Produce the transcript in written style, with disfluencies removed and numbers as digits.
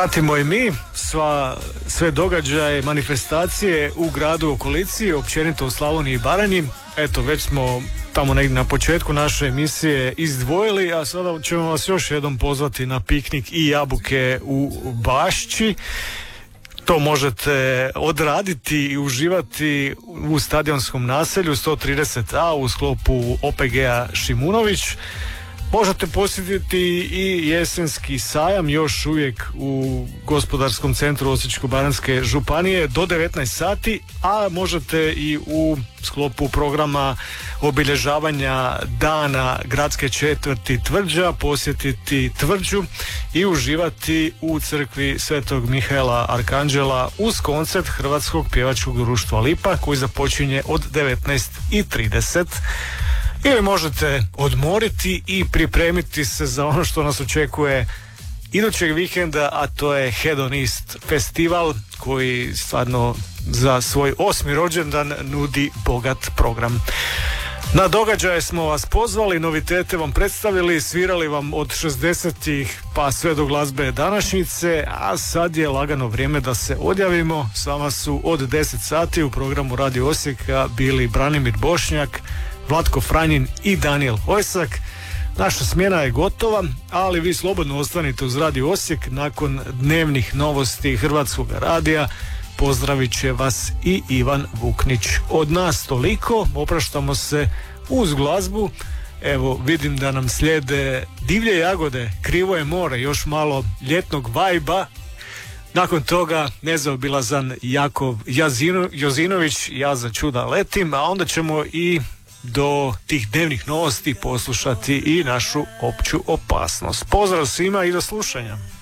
Pratimo i mi sve događaje, manifestacije u gradu, okolici, općenito u Slavoniji i Baranji. Eto, već smo tamo negdje na početku naše emisije izdvojili, a sada ćemo vas još jednom pozvati na piknik i jabuke u Bašći. To možete odraditi i uživati u stadionskom naselju 130A u sklopu OPG-a Šimunović. Možete posjetiti i jesenski sajam još uvijek u gospodarskom centru Osječko-baranjske županije do 19 sati, a možete i u sklopu programa obilježavanja dana gradske četvrti Tvrđa posjetiti Tvrđu i uživati u crkvi Svetog Mihaela Arkanđela uz koncert Hrvatskog pjevačkog društva Lipa koji započinje od 19:30. Ili možete odmoriti i pripremiti se za ono što nas očekuje idućeg vikenda, a to je Hedonist festival koji stvarno za svoj 8. rođendan nudi bogat program. Na događaje smo vas pozvali, novitete vam predstavili, svirali vam od 60-ih pa sve do glazbe današnjice, a sad je lagano vrijeme da se odjavimo. S vama su od 10 sati u programu Radio Osijeka bili Branimir Bošnjak, Vlatko Franjin i Daniel Hojsak. Naša smjena je gotova, ali vi slobodno ostanite uz Radio Osijek. Nakon dnevnih novosti Hrvatskog radija pozdravit će vas i Ivan Vuknić. Od nas toliko, opraštamo se uz glazbu. Evo, vidim da nam slijede Divlje jagode, Krivo je more, još malo ljetnog vajba. Nakon toga nezaobilazan Jakov Jozinović, Ja za čuda letim, a onda ćemo i do tih dnevnih novosti poslušati i našu opću opasnost. Pozdrav svima i do slušanja.